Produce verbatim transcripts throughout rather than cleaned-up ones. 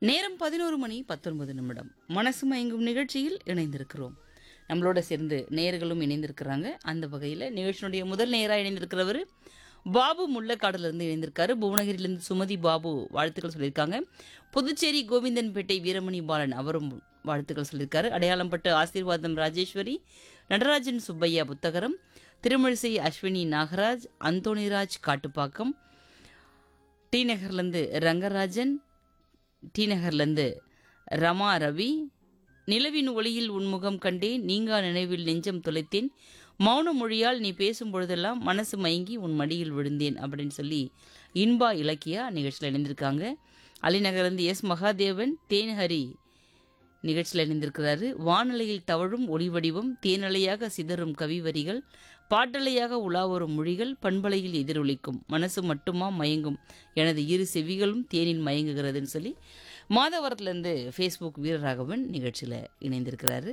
நேரம் பதினோரு மணி பத்தொன்பது நிமிடம். மனசு மயங்கும் நிகழ்ச்சியில் இணைந்திருக்கிறோம். நம்மளோட சேர்ந்து நேயர்களும் இணைந்திருக்கிறாங்க. அந்த வகையில் நிகழ்ச்சியினுடைய முதல் நேயராக இணைந்திருக்கிறவர் பாபு முள்ளக்காடுலேருந்து இணைந்திருக்காரு. புவனகிரியிலேருந்து சுமதி பாபு வாழ்த்துக்கள் சொல்லியிருக்காங்க. புதுச்சேரி கோவிந்தன்பேட்டை வீரமணி பாலன் அவரும் வாழ்த்துக்கள் சொல்லியிருக்காரு. அடையாளம்பட்டு ஆசீர்வாதம் ராஜேஸ்வரி, நடராஜன் சுப்பையா புத்தகரம், திருமழிசை அஸ்வினி நாகராஜ், அந்தோணிராஜ் காட்டுப்பாக்கம், டி நகர்லேருந்து ரங்கராஜன், டி நகர்லேருந்து ரமா ரவி, நிலவின் ஒளியில் உன்முகம் கண்டேன், நீங்கா நினைவில் நெஞ்சம் தொலைத்தேன், மௌன மொழியால் நீ பேசும் பொழுதெல்லாம் மனசு மயங்கி உன் மடியில் விழுந்தேன் அப்படின்னு சொல்லி இன்பா இலக்கியா நிகழ்ச்சியில் இணைந்திருக்காங்க. அலிநகர்லேருந்து எஸ் மகாதேவன் தேன்ஹரி நிகழ்ச்சியில் இணைந்திருக்கிறாரு. வானலையில் தவழும் ஒளி வடிவம், தேனலையாக சிதறும் கவிவரிகள், பாட்டலையாக உலாவரும் மொழிகள், பண்பலையில் எதிரொலிக்கும் மனசு மட்டுமா மயங்கும், எனது இரு செவிகளும் தேனில் மயங்குகிறதுன்னு சொல்லி மாதவரத்துலேருந்து ஃபேஸ்புக் வீரராகவன் நிகழ்ச்சியில் இணைந்திருக்கிறாரு.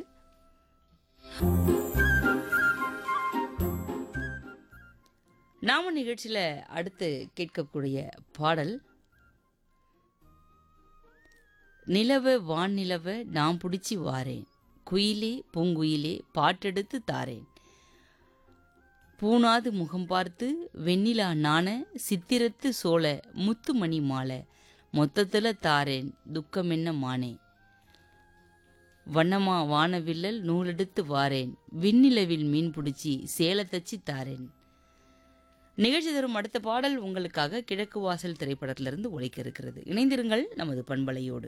நாம நிகழ்ச்சியில் அடுத்து கேட்கக்கூடிய பாடல் நிலவ வான் நிலவ நான் பிடிச்சி வாரேன், குயிலே பூங்குயிலே பாட்டெடுத்து தாரேன், பூனாது முகம் பார்த்து வெண்ணிலா நாண சித்திரத்து சோழ முத்துமணி மாலை, மொத்தத்தில் தாரேன் துக்கம் என்ன மானே, வண்ணமா வானவில்லல் நூலெடுத்து வாரேன், விண்ணிலவில் மீன் பிடிச்சி சேலை தச்சு தாரேன். நிகழ்ச்சி தரும் அடுத்த பாடல் உங்களுக்காக கிழக்கு வாசல் திரைப்படத்திலிருந்து ஒலிக்க இருக்கிறது. இணைந்திருங்கள் நமது பண்பலையோடு.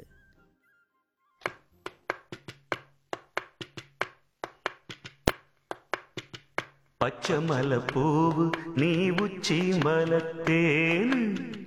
பச்சை மலை பூவு நீ உச்சி மலத்தேன்